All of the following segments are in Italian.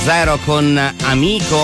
Zero con Amico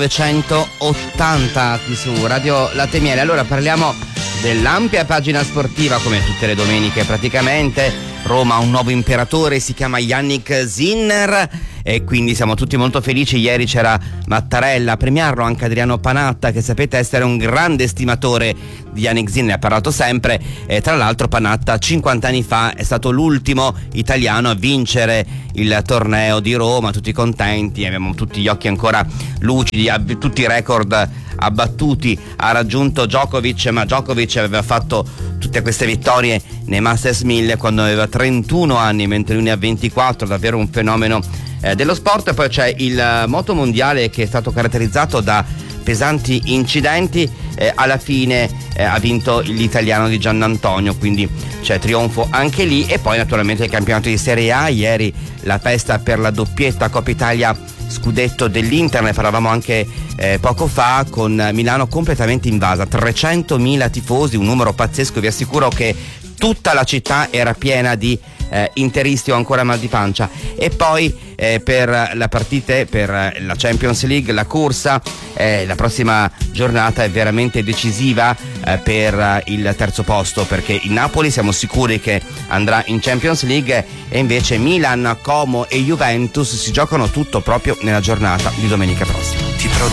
1980 qui su Radio Latte Miele. Allora parliamo dell'ampia pagina sportiva, come tutte le domeniche praticamente. Roma ha un nuovo imperatore, si chiama Jannik Sinner e quindi siamo tutti molto felici. Ieri c'era Mattarella a premiarlo, anche Adriano Panatta, che sapete essere un grande estimatore di Jannik Sinner, ha parlato sempre, e tra l'altro Panatta 50 anni fa è stato l'ultimo italiano a vincere il torneo di Roma, tutti contenti, abbiamo tutti gli occhi ancora lucidi, tutti i record abbattuti ha raggiunto Djokovic, ma Djokovic aveva fatto tutte queste vittorie nei Masters 1000 quando aveva 31 anni, mentre lui ne ha 24, davvero un fenomeno dello sport. E poi c'è il moto mondiale, che è stato caratterizzato da pesanti incidenti, alla fine ha vinto l'italiano di Giannantonio, quindi c'è trionfo anche lì. E poi naturalmente il campionato di Serie A, ieri la festa per la doppietta Coppa Italia scudetto dell'Inter, ne parlavamo anche poco fa, con Milano completamente invasa, 300.000 tifosi, un numero pazzesco. Vi assicuro che tutta la città era piena di interisti o ancora mal di pancia. E poi per la partita, per la Champions League, la corsa, la prossima giornata è veramente decisiva per il terzo posto, perché il Napoli siamo sicuri che andrà in Champions League, e invece Milan, Como e Juventus si giocano tutto proprio nella giornata di domenica prossima.